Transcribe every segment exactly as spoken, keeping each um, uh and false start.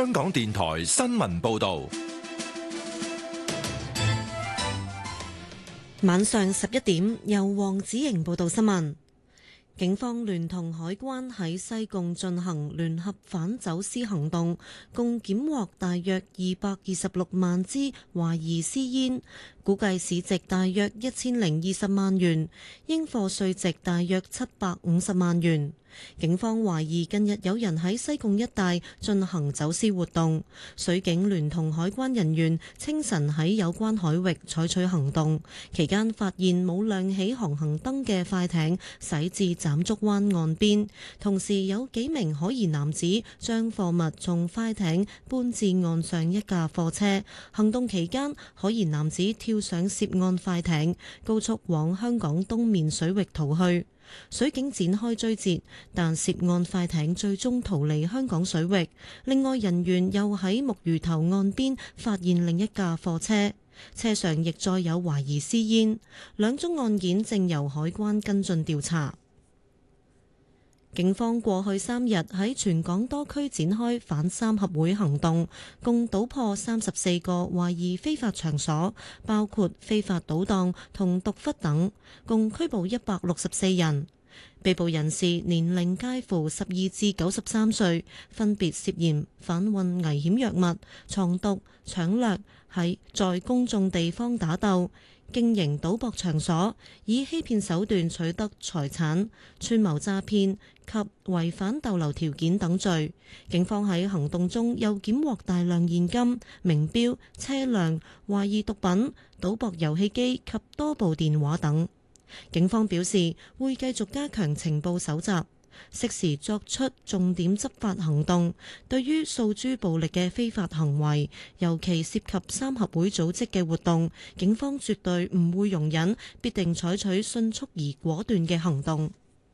香港電台新聞報道。 晚上十一點，由黃子瑩報道新聞。警方聯同海關喺西貢進行聯合反走私行動，共檢獲大約二百二十六萬支懷疑私煙，估計市值大約一千零二十萬元，應課稅值大約七百五十萬元。警方懷疑近日有人喺西貢一帶進行走私活動，水警聯同海關人員清晨喺有關海域採取行動，期間發現冇亮起航行燈嘅快艇駛至斬竹灣岸邊，同時有幾名可疑男子將貨物從快艇搬至岸上一架貨車。行動期間，可疑男子跳上涉岸快艇，高速往香港東面水域逃去。水警展開追截，但涉岸快艇最終逃離香港水域。另外，人員又喺木魚頭岸邊發現另一架貨車，車上亦載有懷疑私煙。兩宗案件正由海關跟進調查。警方過去三日喺全港多區展開反三合會行動，共搗破三十四個懷疑非法場所，包括非法賭檔同毒窟等，共拘捕一百六十四人。被捕人士年齡介乎十二至九十三歲，分別涉嫌販運危險藥物、藏毒、搶掠、喺在公眾地方打鬥、經營賭博場所、以欺騙手段取得財產、串謀詐騙及違反逗留條件等罪。警方喺行動中又檢獲大量現金、名錶、車輛、懷疑毒品、賭博遊戲機及多部電話等。警方表示會繼續加強情報搜集，適時作出重點執法行動。對於訴諸暴力嘅非法行為，尤其涉及三合會組織嘅活動，警方絕對唔會容忍，必定採取迅速而果斷嘅行動。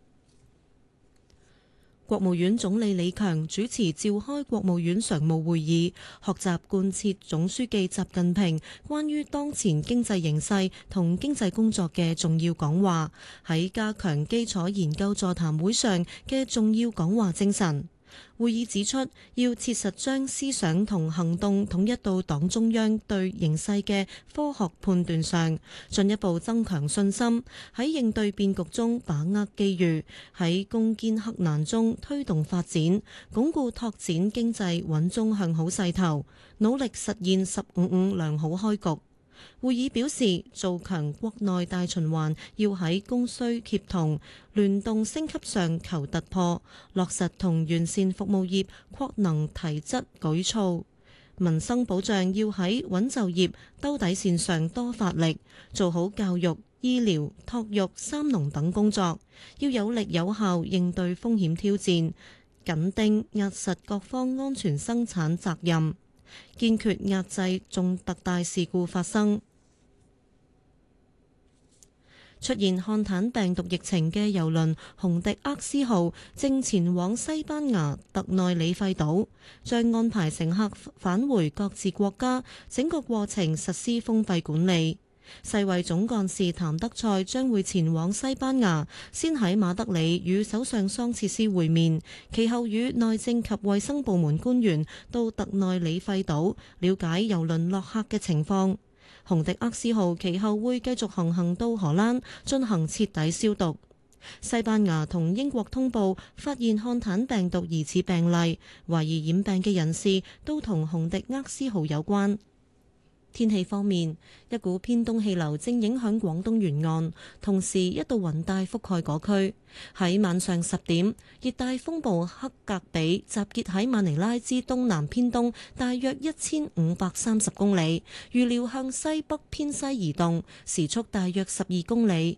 國務院總理李強主持召開國務院常務會議，學習貫徹總書記習近平關於當前經濟形勢同經濟工作嘅重要講話，喺加強基礎研究座談會上嘅重要講話精神。會議指出，要切實將思想同行動統一到黨中央對形勢嘅科學判斷上，進一步增強信心，喺應對變局中把握機遇，喺攻堅克難中推動發展，鞏固拓展經濟穩中向好勢頭，努力實現十五五良好開局。會議表示，做強國內大循環要喺供需協同、聯動升級上求突破，落實同完善服務業擴能提質舉措。民生保障要喺穩就業、兜底線上多發力，做好教育、醫療、托育、三農等工作，要有力有效應對風險挑戰，緊盯壓實各方安全生產責任，堅決壓制重特大事故發生。出現漢坦病毒疫情嘅郵輪洪迪厄斯號正前往西班牙特內里費島，將安排乘客返回各自國家，整個過程實施封閉管理。世衛總幹事譚德塞將會前往西班牙，先喺馬德里與首相桑切斯會面，其後與內政及衛生部門官員到特內里費島了解郵輪落客嘅情況。洪迪厄斯號其後會繼續航行到荷蘭進行徹底消毒。西班牙同英國通報發現漢坦病毒疑似病例，懷疑染病嘅人士都同洪迪厄斯號有關。天氣方面，一股偏東氣流正影響廣東沿岸，同時一道雲帶覆蓋嗰區。喺晚上十點，熱帶風暴克格比集結喺馬尼拉之東南偏東大約一千五百三十公里，預料向西北偏西移動，時速大約十二公里，